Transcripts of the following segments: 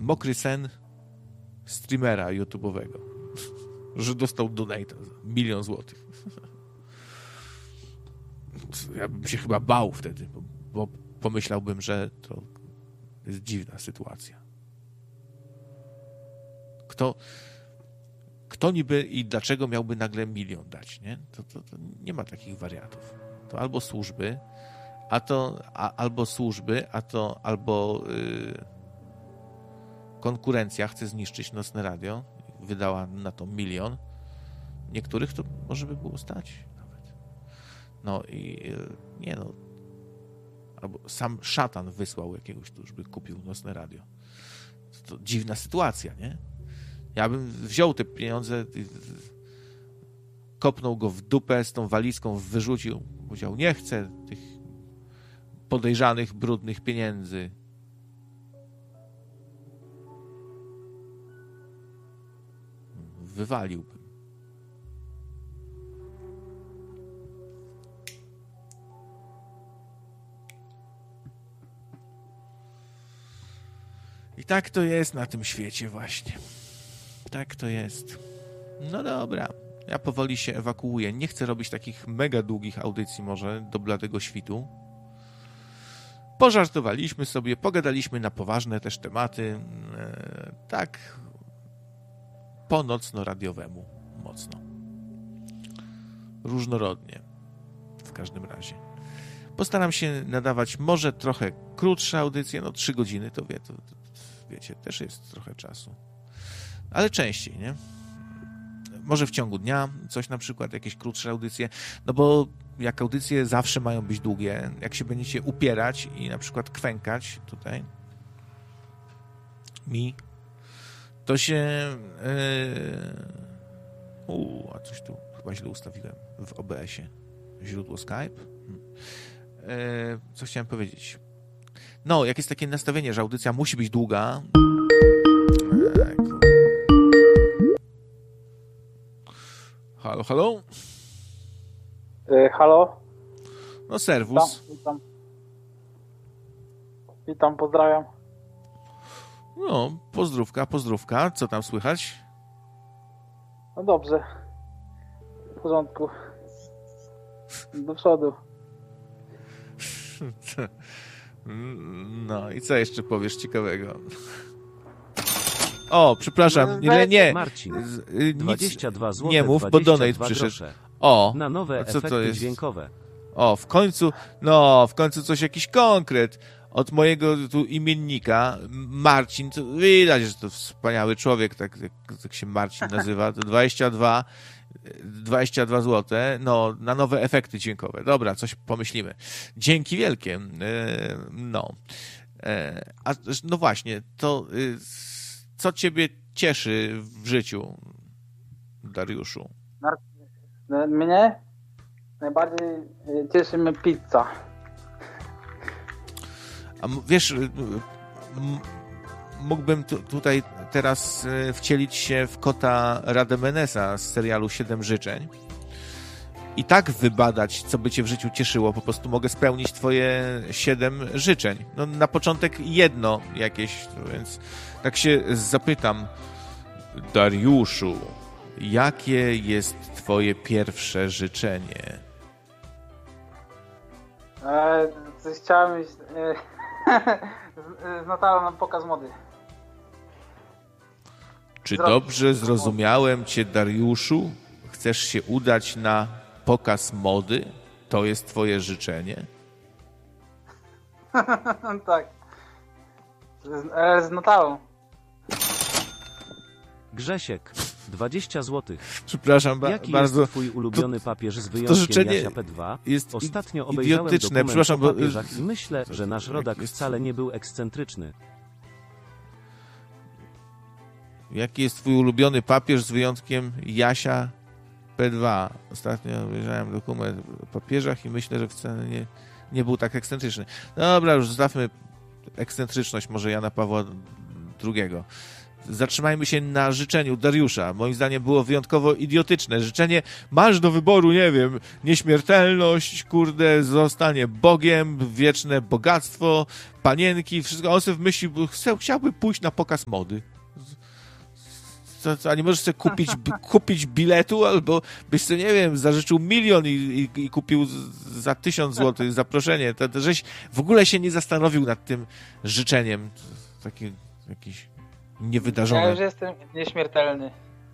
mokry sen streamera YouTube'owego, że dostał donate 1 000 000 złotych. Ja bym się chyba bał wtedy, bo pomyślałbym, że to jest dziwna sytuacja. Kto niby i dlaczego miałby nagle 1 000 000 dać, nie? To nie ma takich wariatów. To albo służby, albo konkurencja chce zniszczyć Nocne Radio, wydała na to 1 000 000. Niektórych to może by było stać nawet. No i nie no. Albo sam szatan wysłał jakiegoś, kto już by kupił Nocne Radio. To dziwna sytuacja, nie? Ja bym wziął te pieniądze, kopnął go w dupę, z tą walizką wyrzucił, powiedział, nie chcę tych podejrzanych, brudnych pieniędzy. Wywaliłbym. I tak to jest na tym świecie właśnie. Tak to jest. No dobra. Ja powoli się ewakuuję. Nie chcę robić takich mega długich audycji może do bladego świtu. Pożartowaliśmy sobie, pogadaliśmy na poważne też tematy. Tak po nocno-radiowemu mocno. Różnorodnie. W każdym razie. Postaram się nadawać może trochę krótsze audycje. No 3 godziny to wiecie, też jest trochę czasu. Ale częściej, nie? Może w ciągu dnia coś na przykład, jakieś krótsze audycje, no bo jak audycje zawsze mają być długie, jak się będziecie upierać i na przykład kwękać tutaj to się a coś tu chyba źle ustawiłem w OBS-ie. Źródło Skype. Co chciałem powiedzieć? No, jak jest takie nastawienie, że audycja musi być długa. Halo, halo? Halo? No, serwus. Witam, pozdrawiam. No, pozdrówka. Co tam słychać? No dobrze. W porządku. Do przodu. No i co jeszcze powiesz ciekawego? O, przepraszam, nie. Marcin, 22 zł, nie mów, bo donate przyszedł. O, na nowe co efekty to jest? dźwiękowe. O, w końcu coś, jakiś konkret od mojego tu imiennika. Marcin, to widać, że to wspaniały człowiek, tak się Marcin nazywa, to 22 zł, no, na nowe efekty dźwiękowe. Dobra, coś pomyślimy. Dzięki wielkie. No właśnie, to co ciebie cieszy w życiu, Dariuszu? Mnie najbardziej cieszy mnie pizza. A wiesz, mógłbym tutaj teraz wcielić się w kota Rademenesa z serialu 7 życzeń i tak wybadać, co by cię w życiu cieszyło. Po prostu mogę spełnić twoje 7 życzeń. No, na początek jedno jakieś, więc tak się zapytam, Dariuszu, jakie jest twoje pierwsze życzenie? Coś chciałem iść z Natalą na pokaz mody. Czy dobrze zrozumiałem cię, Dariuszu? Chcesz się udać na pokaz mody? To jest twoje życzenie? Tak. Z Natalą. Grzesiek, 20 zł. Przepraszam Jaki bardzo. jest twój ulubiony papież z wyjątkiem Jasia P2? Jest Ostatnio obejrzałem dokument o papieżach i myślę, że nasz rodak wcale nie był ekscentryczny. Jaki jest twój ulubiony papież z wyjątkiem Jasia P2? Ostatnio obejrzałem dokument o papieżach i myślę, że wcale nie był tak ekscentryczny. Dobra, już zostawmy ekscentryczność może Jana Pawła II. zatrzymajmy się na życzeniu Dariusza. Moim zdaniem było wyjątkowo idiotyczne. Życzenie, masz do wyboru, nie wiem, nieśmiertelność, kurde, zostanie Bogiem, wieczne bogactwo, panienki, wszystko. On sobie wymyślił, chciałby pójść na pokaz mody. A nie możesz sobie kupić biletu, albo byś sobie, nie wiem, zażyczył 1 000 000 i kupił za 1000 zł zaproszenie. To żeś w ogóle się nie zastanowił nad tym życzeniem. Taki jakiś niewydarzony. Ja już jestem nieśmiertelny.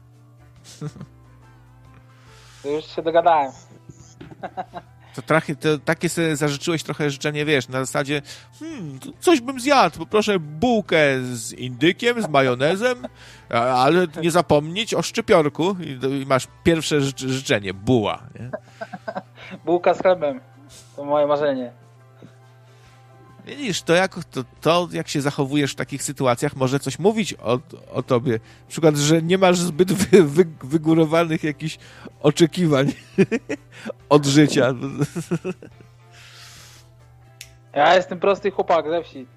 To już się dogadałem. To takie sobie zażyczyłeś trochę życzenie, wiesz, na zasadzie coś bym zjadł, poproszę bułkę z indykiem, z majonezem, ale nie zapomnieć o szczypiorku i masz pierwsze życzenie, buła. Nie? Bułka z chlebem. To moje marzenie. Widzisz, to jak się zachowujesz w takich sytuacjach, może coś mówić o tobie. Na przykład, że nie masz zbyt wygórowanych jakichś oczekiwań od życia. Ja jestem prosty chłopak ze wsi.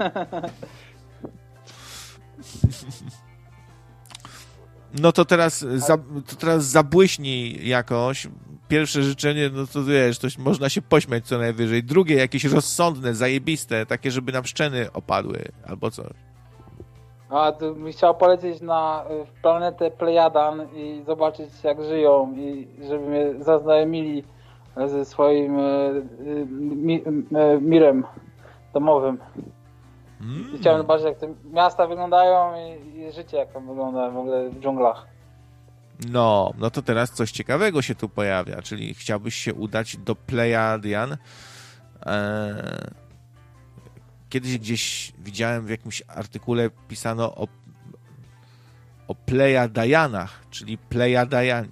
No to teraz zabłyśnij jakoś. Pierwsze życzenie, no to wiesz, to można się pośmiać co najwyżej. Drugie, jakieś rozsądne, zajebiste, takie, żeby nam szczeny opadły, albo coś. A tu bym chciał polecieć w planetę Plejadan i zobaczyć, jak żyją i żeby mnie zaznajomili ze swoim mirem domowym. Chciałem zobaczyć, jak te miasta wyglądają i życie, jak tam wygląda w ogóle w dżunglach. No to teraz coś ciekawego się tu pojawia, czyli chciałbyś się udać do Plejadian. Kiedyś gdzieś widziałem w jakimś artykule pisano o Plejadajanach, czyli Plejadajan,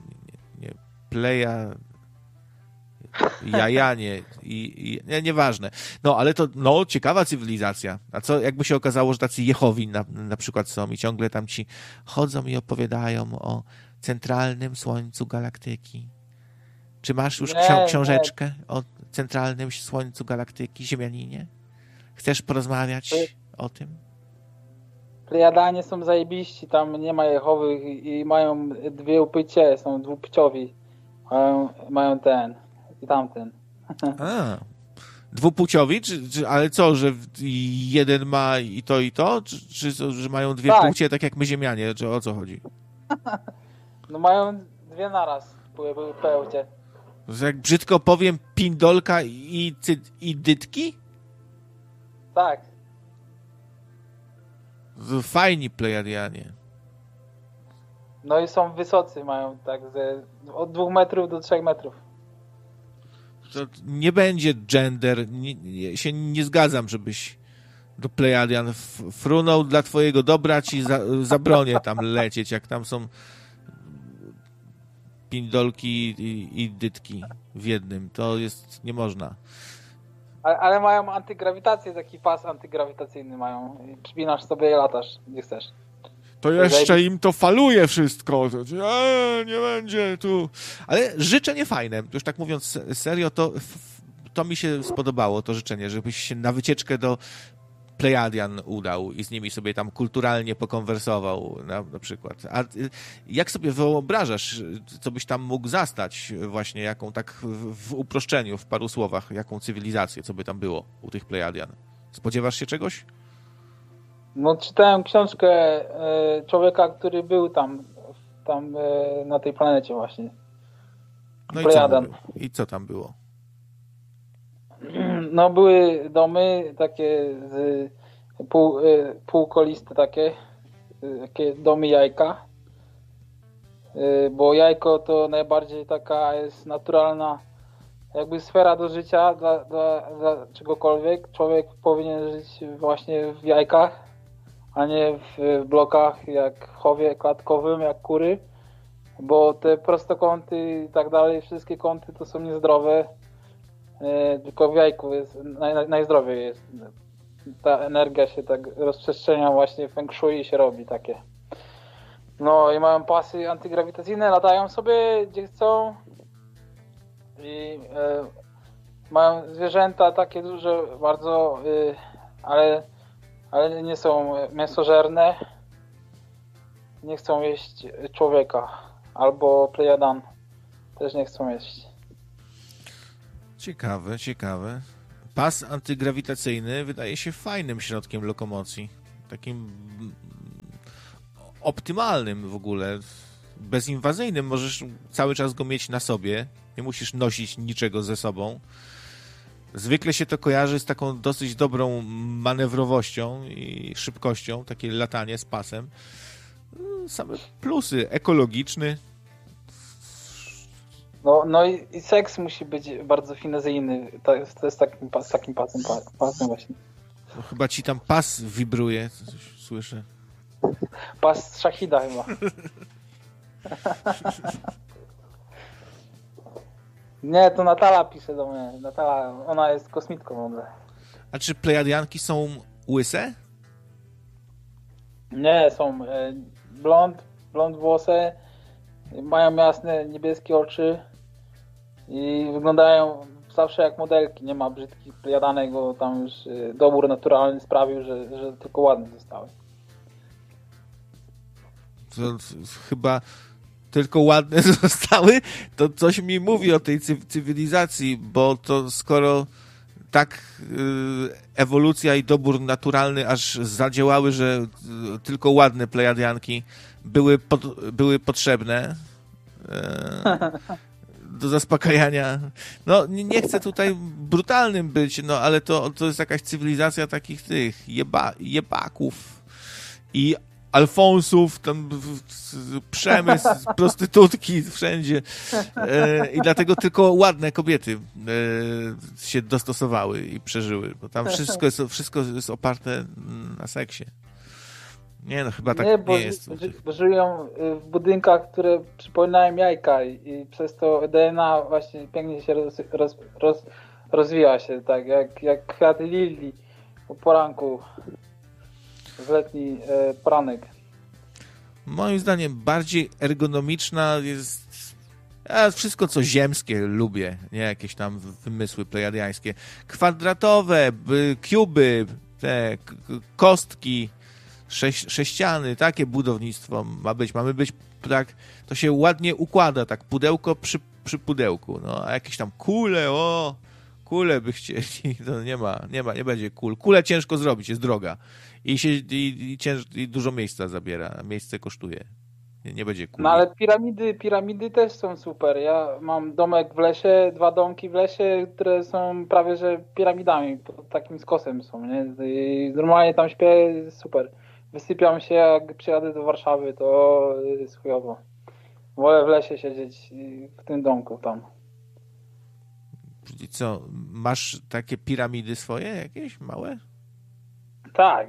Jajanie nieważne. No, ale to ciekawa cywilizacja. A co jakby się okazało, że tacy Jehowi na przykład są i ciągle tam ci chodzą i opowiadają o centralnym słońcu galaktyki. Czy masz już książeczkę o centralnym słońcu galaktyki, Ziemianinie? Chcesz porozmawiać o tym? Plejadanie są zajebiści, tam nie ma Jehowych i mają 2 płcie, są dwupłciowi. Mają ten i tamten. A, dwupłciowi? Ale co, że jeden ma i to? Czy że mają 2 płcie, tak jak my Ziemianie? Czy o co chodzi? No mają 2 naraz płcie. Jak brzydko powiem, pindolka i dytki? Tak. Fajni Plejadianie. No i są wysocy, mają tak od 2 metrów do 3 metrów. To nie będzie gender. Się nie zgadzam, żebyś do Plejadian frunął. Dla twojego dobra ci zabronię tam lecieć, jak tam są pindolki i dytki w jednym. To jest, nie można. Ale mają antygrawitację, taki pas antygrawitacyjny mają. Przypinasz sobie i latasz, gdzie chcesz. To jeszcze im to faluje wszystko. Nie będzie tu. Ale życzenie fajne. Już tak mówiąc serio, to mi się spodobało, to życzenie, żebyś się na wycieczkę do Plejadian udał i z nimi sobie tam kulturalnie pokonwersował na przykład. A jak sobie wyobrażasz, co byś tam mógł zastać właśnie, jaką tak w uproszczeniu, w paru słowach, jaką cywilizację, co by tam było u tych Plejadian? Spodziewasz się czegoś? No czytałem książkę człowieka, który był tam na tej planecie właśnie. No i co tam było? No były domy takie półkoliste takie domy jajka. Bo jajko to najbardziej taka jest naturalna jakby sfera do życia dla czegokolwiek. Człowiek powinien żyć właśnie w jajkach, a nie w blokach jak w chowie klatkowym, jak kury. Bo te prostokąty i tak dalej, wszystkie kąty to są niezdrowe. Tylko w jajku jest najzdrowiej jest. Ta energia się tak rozprzestrzenia właśnie w feng shui się robi takie. No i mają pasy antygrawitacyjne, latają sobie gdzie chcą i mają zwierzęta takie duże bardzo, ale nie są mięsożerne. nie chcą jeść człowieka. Albo Plejadan też nie chcą jeść. Ciekawe. Pas antygrawitacyjny wydaje się fajnym środkiem lokomocji. Takim optymalnym w ogóle. Bezinwazyjnym. Możesz cały czas go mieć na sobie. Nie musisz nosić niczego ze sobą. Zwykle się to kojarzy z taką dosyć dobrą manewrowością i szybkością. Takie latanie z pasem. Same plusy. Ekologiczny. No i seks musi być bardzo finezyjny. To jest takim pasem właśnie. No, chyba ci tam pas wibruje. Coś słyszę. Pas z Shahida chyba. Nie, to Natala pisze do mnie. Natala, ona jest kosmitką w ogóle. A czy Plejadianki są łyse? Nie, są blond włosy, mają jasne niebieskie oczy i wyglądają zawsze jak modelki. Nie ma brzydkich Plejadanek, bo tam już dobór naturalny sprawił, że tylko ładne zostały. To chyba tylko ładne zostały, to coś mi mówi o tej cywilizacji, bo to skoro tak ewolucja i dobór naturalny aż zadziałały, że tylko ładne Plejadianki były potrzebne do zaspokajania. No, nie chcę tutaj brutalnym być, no ale to jest jakaś cywilizacja takich tych jebaków i Alfonsów, tam przemysł, prostytutki wszędzie. I dlatego tylko ładne kobiety się dostosowały i przeżyły, bo tam wszystko jest oparte na seksie. Nie, no chyba tak nie jest. Bo żyją w budynkach, które przypominają jajka i przez to DNA właśnie pięknie się rozwija się, tak jak kwiaty lilii po poranku. W letni poranek. Moim zdaniem bardziej ergonomiczna jest wszystko, co ziemskie lubię, nie jakieś tam wymysły plejadiańskie. Kwadratowe, kuby, te kostki, sześciany, takie budownictwo ma być. Mamy być tak, to się ładnie układa, tak pudełko przy pudełku. No, a jakieś tam kule by chcieli, to nie będzie kul. Kulę ciężko zrobić, jest droga. I dużo miejsca zabiera. Miejsce kosztuje. Nie będzie kuli. No ale piramidy też są super. Ja mam domek w lesie, 2 domki w lesie, które są prawie że piramidami. Pod takim skosem są, nie? I normalnie tam śpię, jest super. Wysypiam się, jak przyjadę do Warszawy, to jest chujowo. Wolę w lesie siedzieć w tym domku tam. I co, masz takie piramidy swoje jakieś małe? Tak.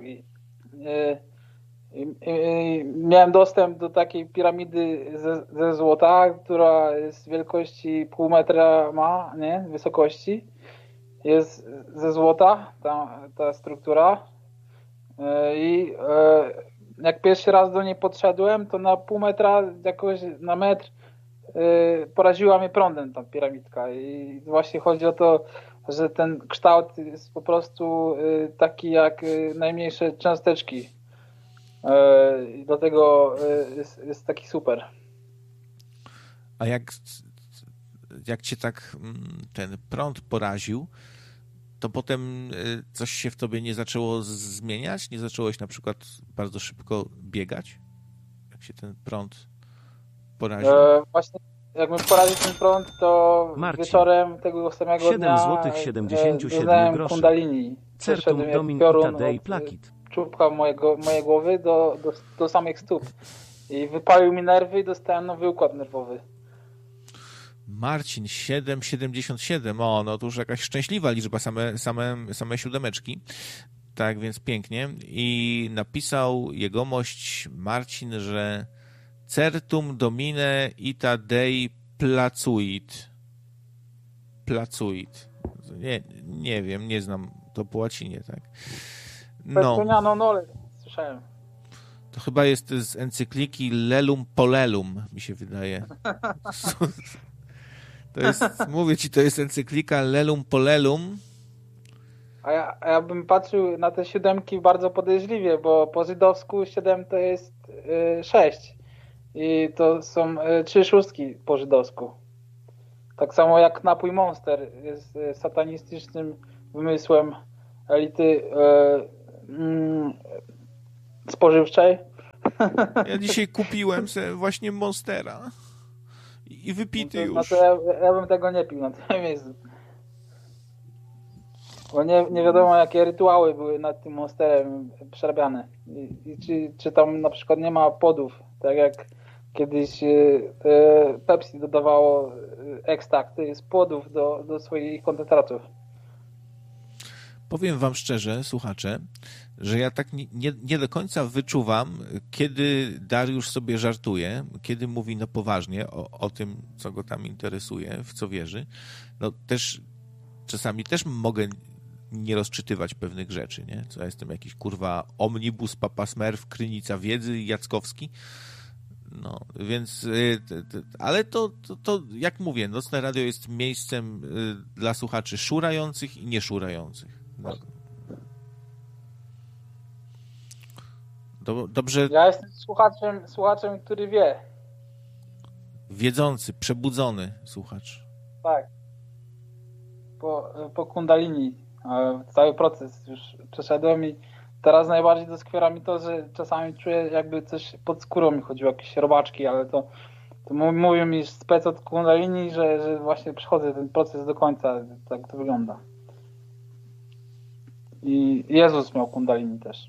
Miałem dostęp do takiej piramidy ze złota, która jest wielkości pół metra ma, nie? Wysokości. Jest ze złota ta struktura. I jak pierwszy raz do niej podszedłem, to na pół metra, jakoś na metr poraziła mnie prądem ta piramidka. I właśnie chodzi o to, że ten kształt jest po prostu taki jak najmniejsze cząsteczki. I dlatego jest taki super. A jak cię tak ten prąd poraził, to potem coś się w tobie nie zaczęło zmieniać? Nie zacząłeś na przykład bardzo szybko biegać? Jak się ten prąd poraził? Właśnie jak mi poraził ten prąd, to Marcin, wieczorem tego samego 7 dnia złotych 77 doznałem groszy. kundalini. Certum domin itadei placit. Czubka mojej głowy do samych stóp. I wypalił mi nerwy i dostałem nowy układ nerwowy. Marcin, 7,77. No to już jakaś szczęśliwa liczba, same siódemeczki. Tak więc pięknie. I napisał jegomość Marcin, że certum domine ita dei placuit. Placuit. Nie wiem, nie znam to po łacinie, tak. No nole, słyszałem. To chyba jest z encykliki Lelum Polelum, mi się wydaje. To jest, mówię ci, to jest encyklika Lelum Polelum A ja bym patrzył na te 7 bardzo podejrzliwie, bo po żydowsku 7 to jest 6. I to są 3 szóstki po żydowsku. Tak samo jak napój Monster jest satanistycznym wymysłem elity spożywczej. Ja dzisiaj kupiłem sobie właśnie Monstera i wypity już. No to ja bym tego nie pił na tym miejscu. Bo nie wiadomo, jakie rytuały były nad tym Monsterem przerabiane. I czy tam na przykład nie ma podów, tak jak kiedyś Pepsi dodawało ekstrakty z płodów do swoich koncentratów. Powiem wam szczerze, słuchacze, że ja tak nie do końca wyczuwam, kiedy Dariusz sobie żartuje, kiedy mówi no poważnie o tym, co go tam interesuje, w co wierzy. No też czasami też mogę nie rozczytywać pewnych rzeczy, nie? Co ja jestem jakiś kurwa omnibus, Papa Smurf, Krynica Wiedzy, Jackowski. No, więc, ale to jak mówię, Nocne Radio jest miejscem dla słuchaczy szurających i nieszurających. No. Dobrze. Ja jestem słuchaczem, który wie. Wiedzący, przebudzony słuchacz. Tak. Po Kundalini cały proces już przeszedłem i teraz najbardziej doskwiera mi to, że czasami czuję, jakby coś pod skórą mi chodziło, jakieś robaczki, ale to mówią mi spec od Kundalini, że właśnie przechodzę ten proces do końca, tak to wygląda. I Jezus miał Kundalini też.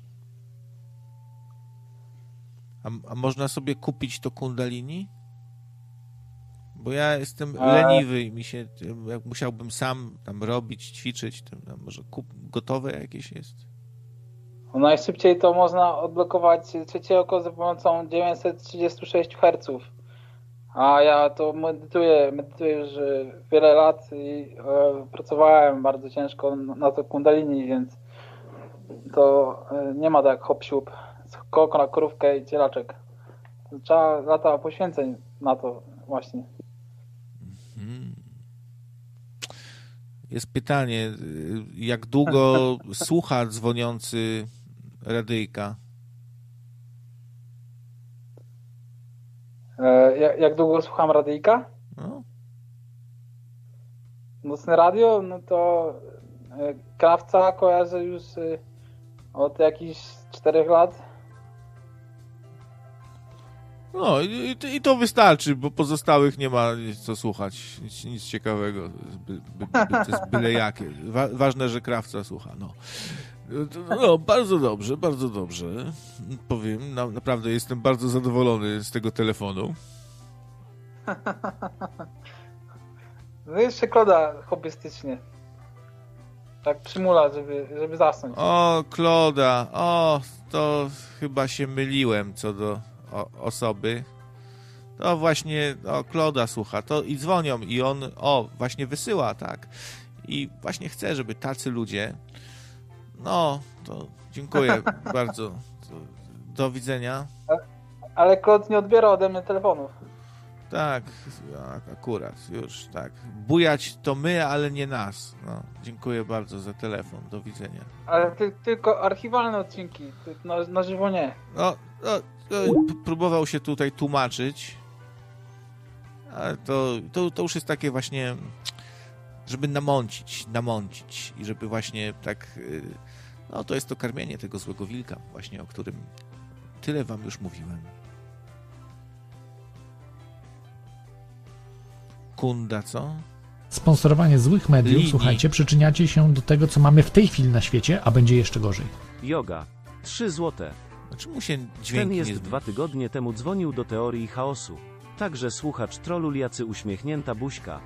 A można sobie kupić to Kundalini? Bo ja jestem leniwy i jak musiałbym sam tam robić, ćwiczyć, to może gotowe jakieś jest? No najszybciej to można odblokować trzecie oko za pomocą 936 Hz. A ja to medytuję już wiele lat i pracowałem bardzo ciężko na to Kundalini, więc to nie ma tak hop-siup, skok na krówkę i cielaczek. Trzeba lata poświęceń na to właśnie. Jest pytanie, jak długo słucha dzwoniący radyjka? Jak długo słucham radyjka? No. Nocne radio? No to Krawca kojarzę już od jakichś 4 lat. No i to wystarczy, bo pozostałych nie ma co słuchać. Nic ciekawego. To jest byle jakie. Ważne, że Krawca słucha. No, bardzo dobrze, bardzo dobrze. Powiem, naprawdę jestem bardzo zadowolony z tego telefonu. No jeszcze Kloda hobbystycznie. Tak przymula, żeby zasnąć. O, Kloda. O, to chyba się myliłem co do osoby. To właśnie Kloda słucha. To i dzwonią i on właśnie wysyła, tak. I właśnie chcę, żeby tacy ludzie. No, to dziękuję bardzo. Do widzenia. Ale Klod nie odbiera ode mnie telefonów. Tak, akurat, już tak. Bujać to my, ale nie nas. No, dziękuję bardzo za telefon. Do widzenia. Ale tylko archiwalne odcinki. Na żywo nie. Próbował się tutaj tłumaczyć, ale to już jest takie właśnie, żeby namącić i żeby właśnie tak, no to jest to karmienie tego złego wilka właśnie, o którym tyle wam już mówiłem. Kunda, co? Sponsorowanie złych mediów, słuchajcie, przyczyniacie się do tego, co mamy w tej chwili na świecie, a będzie jeszcze gorzej. Yoga. 3 złote. Czemu się dźwięk Ten jest nie 2 tygodnie temu dzwonił do Teorii Chaosu. Także słuchacz Trolul jacy uśmiechnięta buźka.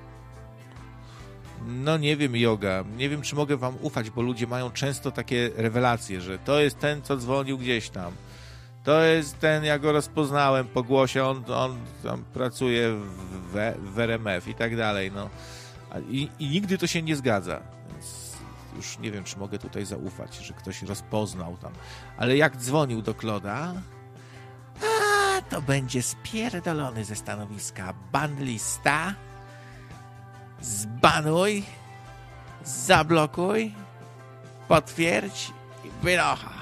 No nie wiem, Yoga. Nie wiem, czy mogę wam ufać, bo ludzie mają często takie rewelacje, że to jest ten, co dzwonił gdzieś tam. To jest ten, ja go rozpoznałem po głosie, on tam pracuje w RMF i tak dalej, no. I nigdy to się nie zgadza. Więc już nie wiem, czy mogę tutaj zaufać, że ktoś rozpoznał tam. Ale jak dzwonił do Kloda, to będzie spierdolony ze stanowiska banlista. Zbanuj, zablokuj potwierdź i wyrocha.